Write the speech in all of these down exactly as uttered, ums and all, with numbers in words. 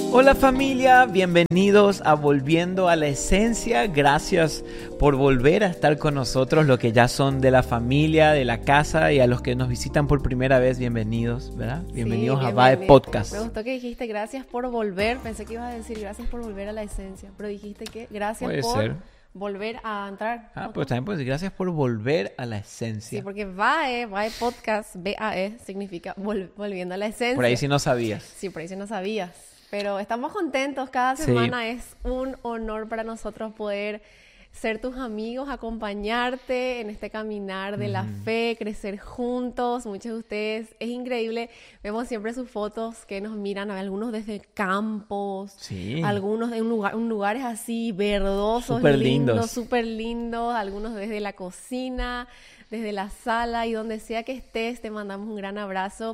Hola familia, bienvenidos a Volviendo a la Esencia. Gracias por volver a estar con nosotros, los que ya son de la familia, de la casa, y a los que nos visitan por primera vez, bienvenidos, ¿verdad? Bienvenidos Sí, a V A E Podcast. Me gustó que dijiste gracias por volver. Pensé que ibas a decir gracias por volver a la esencia, pero dijiste que gracias Puede por ser. volver a entrar. Ah, ¿no? pues también puedes decir gracias por volver a la esencia. Sí, porque V A E, V A E Podcast, V A E significa vol- volviendo a la esencia. Por ahí sí no sabías. Sí, por ahí sí no sabías. Pero estamos contentos. Cada Sí. semana es un honor para nosotros poder ser tus amigos, acompañarte en este caminar de la fe, crecer juntos. Muchos de ustedes, es increíble. Vemos siempre sus fotos que nos miran, algunos desde campos, Sí. algunos en un lugar, un lugares así verdosos, Súper lindos, lindos. súper lindos, algunos desde la cocina, desde la sala, y donde sea que estés, te mandamos un gran abrazo.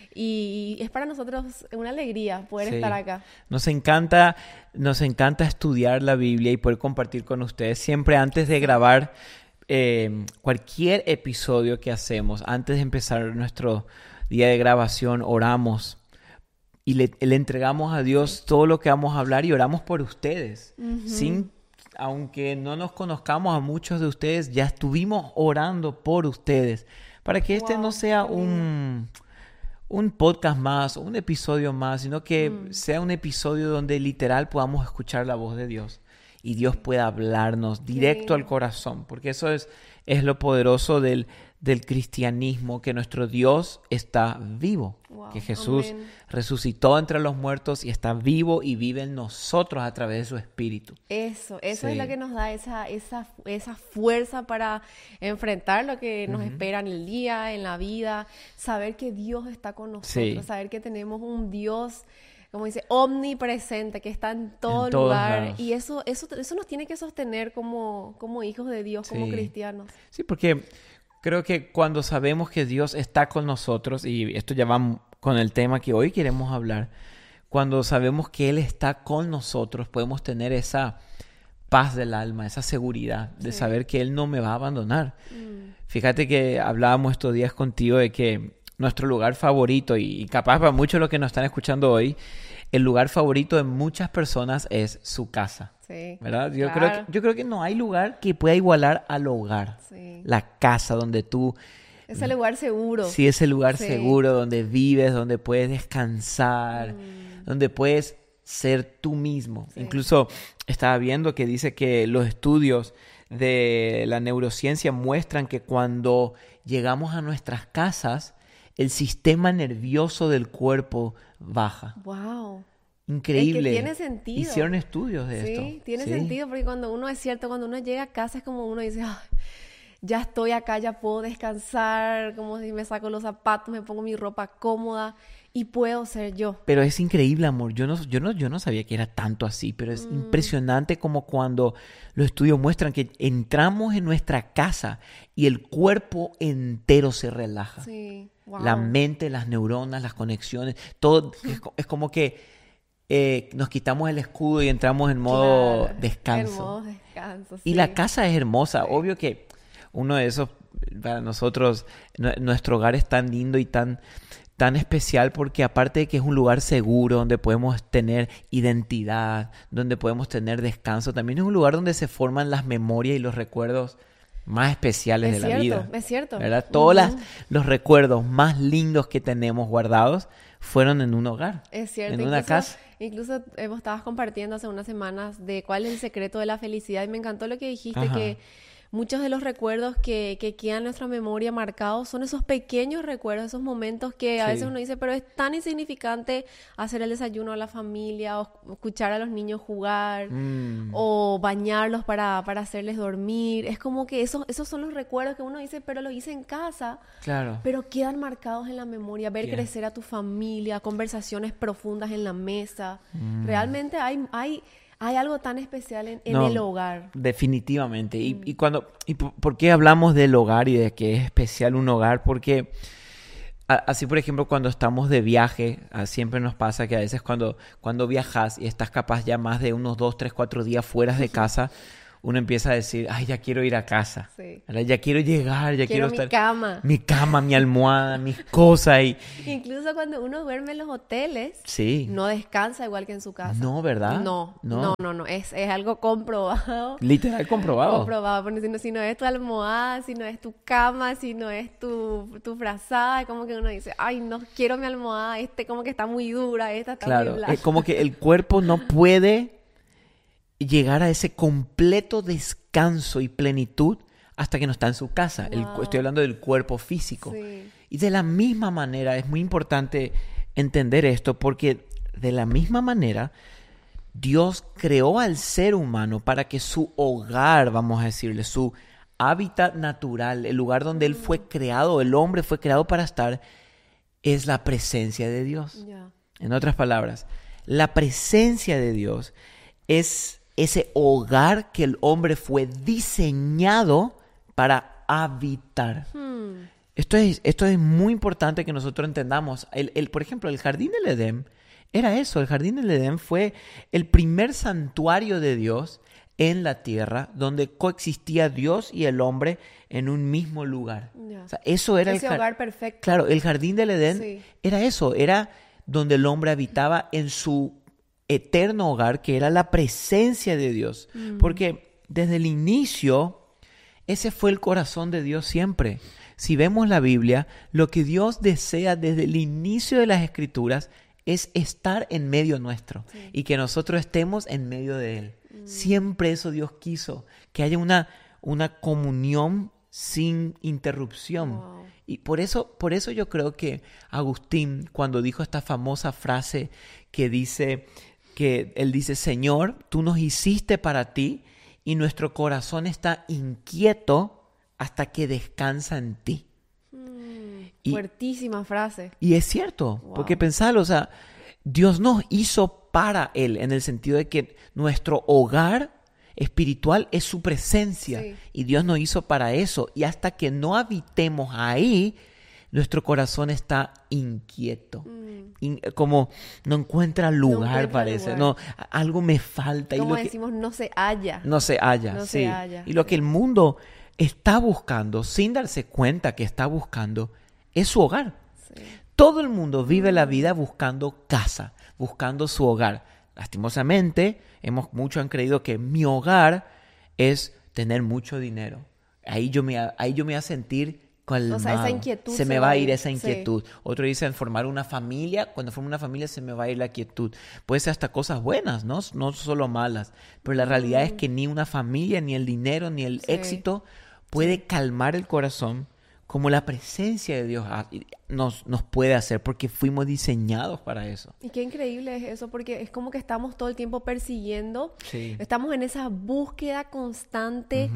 Y es para nosotros una alegría poder Sí. estar acá. Nos encanta, nos encanta estudiar la Biblia y poder compartir con ustedes. Siempre antes de grabar eh, cualquier episodio que hacemos, antes de empezar nuestro día de grabación, oramos y le, le entregamos a Dios todo lo que vamos a hablar y oramos por ustedes. Ujú. Sin, aunque no nos conozcamos a muchos de ustedes, ya estuvimos orando por ustedes para que este Wow, no sea qué lindo. un... un podcast más, un episodio más, sino que Mm. sea un episodio donde literal podamos escuchar la voz de Dios y Dios pueda hablarnos directo al lindo. corazón, porque eso es, es lo poderoso del, del cristianismo, que nuestro Dios está vivo, Wow, que Jesús amén. resucitó entre los muertos y está vivo y vive en nosotros a través de su espíritu. Eso, eso Sí. es lo que nos da esa, esa, esa fuerza para enfrentar lo que nos espera en el día, en la vida, saber que Dios está con nosotros, Sí. saber que tenemos un Dios, como dice, omnipresente, que está en todo En todos lugar, lados. y eso, eso, eso nos tiene que sostener como, como hijos de Dios, como Sí. cristianos. Sí, porque creo que cuando sabemos que Dios está con nosotros, y esto ya va m- con el tema que hoy queremos hablar, cuando sabemos que Él está con nosotros, podemos tener esa paz del alma, esa seguridad de Sí. saber que Él no me va a abandonar. Mm. Fíjate que hablábamos estos días contigo de que nuestro lugar favorito, y, y capaz para muchos de los que nos están escuchando hoy, el lugar favorito de muchas personas es su casa. Sí, ¿Verdad? Yo, claro. creo que, yo creo que no hay lugar que pueda igualar al hogar. Sí. La casa donde tú, Es el lugar seguro. sí, ese lugar Sí. seguro donde vives, donde puedes descansar, Mm. donde puedes ser tú mismo. Sí. Incluso estaba viendo que dice que los estudios de la neurociencia muestran que cuando llegamos a nuestras casas, el sistema nervioso del cuerpo baja. Wow. Increíble. Es que tiene sentido. Hicieron estudios de esto. Sí, tiene Sí. sentido, porque cuando uno es cierto, cuando uno llega a casa es como uno dice, "Ay, ya estoy acá, ya puedo descansar, como si me saco los zapatos, me pongo mi ropa cómoda y puedo ser yo." Pero es increíble, amor. Yo no, yo no, yo no sabía que era tanto así, pero es Mm. impresionante como cuando los estudios muestran que entramos en nuestra casa y el cuerpo entero se relaja. Sí, wow. La mente, las neuronas, las conexiones, todo es, co- es como que eh, nos quitamos el escudo y entramos en modo Claro, descanso. en modo descanso, Y sí. la casa es hermosa. Obvio que uno de esos, para nosotros, nue- nuestro hogar es tan lindo y tan, tan especial porque aparte de que es un lugar seguro donde podemos tener identidad, donde podemos tener descanso, también es un lugar donde se forman las memorias y los recuerdos más especiales Es de la cierto, vida. es cierto. ¿Verdad? Todos Ujú. las- los recuerdos más lindos que tenemos guardados fueron en un hogar, Es cierto. en una incluso, casa. Incluso eh, vos estabas compartiendo hace unas semanas de cuál es el secreto de la felicidad, y me encantó lo que dijiste, Ajá. que muchos de los recuerdos que, que quedan en nuestra memoria marcados son esos pequeños recuerdos, esos momentos que a Sí. veces uno dice, pero es tan insignificante hacer el desayuno a la familia, o escuchar a los niños jugar, Mm. o bañarlos para, para hacerles dormir. Es como que esos, esos son los recuerdos que uno dice, pero los hice en casa. Claro. Pero quedan marcados en la memoria, ver Quedan. crecer a tu familia, conversaciones profundas en la mesa. Mm. Realmente hay, hay, hay algo tan especial en, en No, el hogar. Definitivamente. Y, y cuando, y por, ¿por qué hablamos del hogar y de que es especial un hogar? Porque a- así, por ejemplo, cuando estamos de viaje, ah, siempre nos pasa que a veces cuando, cuando viajas y estás capaz ya más de unos dos, tres, cuatro días fuera de casa, uno empieza a decir, ay, ya quiero ir a casa. Sí. ¿Verdad? Ya quiero llegar, ya quiero, Quiero mi estar... cama. Mi cama, mi almohada, mis cosas. Y... Incluso cuando uno duerme en los hoteles, Sí. no descansa igual que en su casa. No, ¿verdad? No, No. no, no, no. Es, es algo comprobado. Literal comprobado. Comprobado, porque si no, si no es tu almohada, si no es tu cama, si no es tu, tu frazada, es como que uno dice, ay, no quiero mi almohada, este como que está muy dura, esta está Claro, muy blanda. es como que el cuerpo no puede llegar a ese completo descanso y plenitud hasta que no está en su casa. El- Wow. estoy hablando del cuerpo físico. Sí. Y de la misma manera, es muy importante entender esto, porque de la misma manera, Dios creó al ser humano para que su hogar, vamos a decirle, su hábitat natural, el lugar donde él fue creado, el hombre fue creado para estar, es la presencia de Dios. Ya. En otras palabras, la presencia de Dios es ese hogar que el hombre fue diseñado para habitar. Hmm. Esto es, esto es muy importante que nosotros entendamos. El, el, por ejemplo, el jardín del Edén era eso. El jardín del Edén fue el primer santuario de Dios en la tierra, donde coexistía Dios y el hombre en un mismo lugar. Ya. O sea, eso era Ese el jar- hogar perfecto. Claro, el jardín del Edén Sí. era eso, era donde el hombre habitaba en su eterno hogar, que era la presencia de Dios. Mm. Porque desde el inicio, ese fue el corazón de Dios siempre. Si vemos la Biblia, lo que Dios desea desde el inicio de las Escrituras es estar en medio nuestro Sí. y que nosotros estemos en medio de Él. Siempre eso Dios quiso, que haya una, una comunión sin interrupción. Wow. Y por eso, por eso yo creo que Agustín, cuando dijo esta famosa frase que dice, que él dice, Señor, tú nos hiciste para ti y nuestro corazón está inquieto hasta que descansa en ti. Mm, Y- Fuertísima frase. Y es cierto, Wow. porque pensalo, o sea, Dios nos hizo para Él, en el sentido de que nuestro hogar espiritual es su presencia. Sí. Y Dios nos hizo para eso. Y hasta que no habitemos ahí, nuestro corazón está inquieto. Mm. In- como no encuentra lugar, encuentra parece. lugar. No, a- algo me falta. Y Como lo que- decimos, no se halla. no se halla, No sí. se halla, Y lo sí. que el mundo está buscando, sin darse cuenta que está buscando, es su hogar. Sí. Todo el mundo vive la vida buscando casa, buscando su hogar. Lastimosamente, hemos, muchos han creído que mi hogar es tener mucho dinero. Ahí yo me, ahí yo me voy a sentir calmado. O sea, esa inquietud se me va a ir esa sí. inquietud. Otros dicen formar una familia. Cuando formo una familia se me va a ir la quietud. Puede ser hasta cosas buenas, ¿no? No solo malas. Pero la realidad es que ni una familia, ni el dinero, ni el Sí. éxito puede calmar el corazón como la presencia de Dios ha- nos, nos puede hacer, porque fuimos diseñados para eso. Y qué increíble es eso, porque es como que estamos todo el tiempo persiguiendo, Sí. estamos en esa búsqueda constante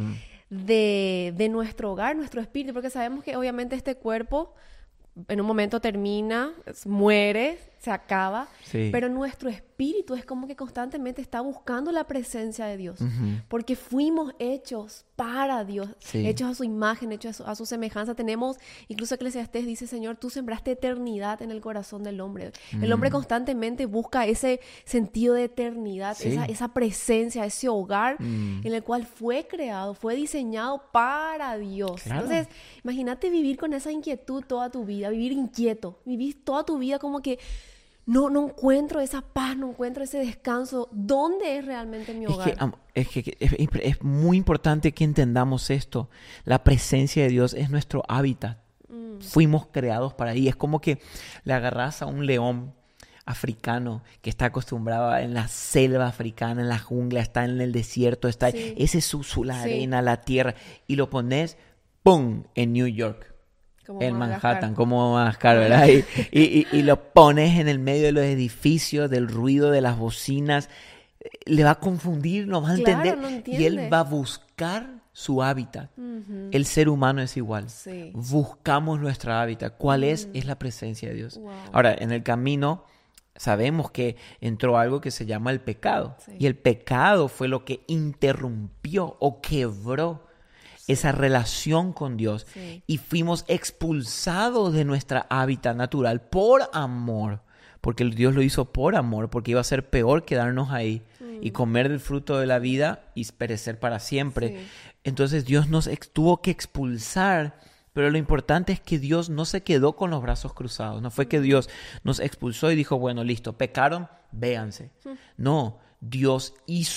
de, de nuestro hogar, nuestro espíritu, porque sabemos que obviamente este cuerpo en un momento termina, es- muere, se acaba, Sí. pero nuestro espíritu es como que constantemente está buscando la presencia de Dios, Ujú. porque fuimos hechos para Dios, Sí. hechos a su imagen, hechos a su, a su semejanza. Tenemos, incluso Eclesiastés dice, Señor, tú sembraste eternidad en el corazón del hombre. El hombre constantemente busca ese sentido de eternidad, Sí. esa, esa presencia, ese hogar Mm. en el cual fue creado, fue diseñado para Dios. Claro. Entonces, imagínate vivir con esa inquietud toda tu vida, vivir inquieto, vivir toda tu vida como que no, no encuentro esa paz, no encuentro ese descanso. ¿Dónde es realmente mi Es hogar? que, am- es, que es, es muy importante que entendamos esto. La presencia de Dios es nuestro hábitat. Mm. Fuimos creados para ahí. Es como que le agarras a un león africano que está acostumbrado a- en la selva africana, en la jungla, está en el desierto, está Sí. ese es su, su- la Sí. arena, la tierra, y lo pones, ¡pum!, en New York. Como En Madagascar. Manhattan, como Madagascar, ¿verdad? Y, y- y- y lo pones en el medio de los edificios, del ruido de las bocinas. Le va a confundir, no va a Claro, entender. no Y entiende. él va a buscar su hábitat. Ujú. El ser humano es igual. Sí. Buscamos nuestra hábitat. ¿Cuál es? Es la presencia de Dios. Wow. Ahora, en el camino sabemos que entró algo que se llama el pecado. Sí. Y el pecado fue lo que interrumpió o quebró esa relación con Dios. Sí. Y fuimos expulsados de nuestra hábitat natural por amor. Porque Dios lo hizo por amor, porque iba a ser peor quedarnos ahí. y comer del fruto de la vida y perecer para siempre. Sí. Entonces Dios nos ex- tuvo que expulsar, pero lo importante es que Dios no se quedó con los brazos cruzados. No fue que Dios nos expulsó y dijo, bueno, listo, pecaron, véanse. No, Dios hizo